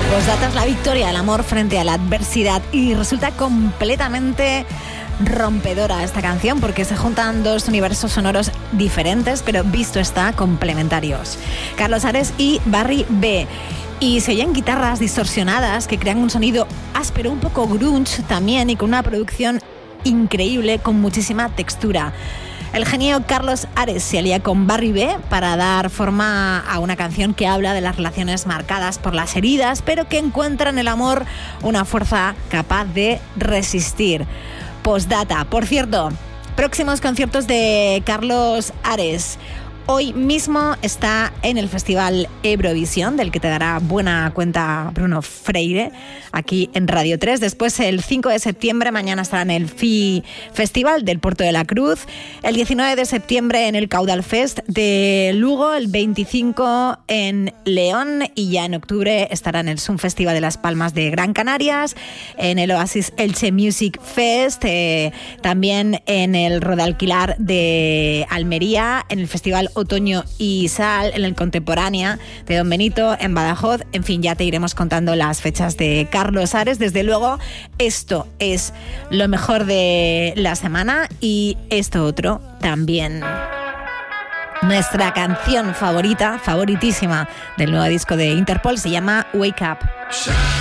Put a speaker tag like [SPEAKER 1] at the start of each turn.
[SPEAKER 1] Postdata es la victoria del amor frente a la adversidad y resulta completamente rompedora esta canción porque se juntan dos universos sonoros diferentes, pero visto está complementarios. Carlos Ares y Barry B. Y se oyen guitarras distorsionadas que crean un sonido áspero, un poco grunge también, y con una producción increíble con muchísima textura. El genio Carlos Ares se alía con Barry B para dar forma a una canción que habla de las relaciones marcadas por las heridas, pero que encuentra en el amor una fuerza capaz de resistir. Postdata. Por cierto, próximos conciertos de Carlos Ares. Hoy mismo está en el Festival Eurovisión, del que te dará buena cuenta Bruno Freire, aquí en Radio 3. Después, el 5 de septiembre, mañana estará en el FI Festival del Puerto de la Cruz. El 19 de septiembre en el Caudal Fest de Lugo. El 25 en León. Y ya en octubre estará en el Sun Festival de Las Palmas de Gran Canarias. En el Oasis Elche Music Fest. También en el Rodalquilar de Almería. En el Festival Otoño y Sal, en el Contemporánea de Don Benito, en Badajoz. En fin, ya te iremos contando las fechas de Carlos Ares. Desde luego, esto es lo mejor de la semana y esto otro también. Nuestra canción favoritísima del nuevo disco de Interpol se llama Wake Up.